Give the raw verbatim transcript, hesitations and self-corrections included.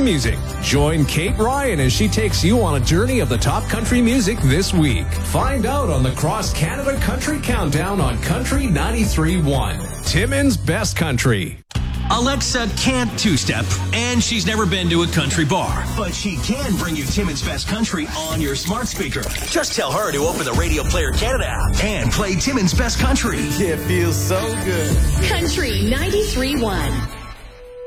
music. Join Kate Ryan as she takes you on a journey of the top country music this week. Find out on the Cross Canada Country Countdown on Country ninety-three point one. Timmins Best Country. Alexa can't two-step, and she's never been to a country bar. But she can bring you Timmins Best Country on your smart speaker. Just tell her to open the Radio Player Canada app and play Timmins Best Country. It feels so good. Country ninety-three point one.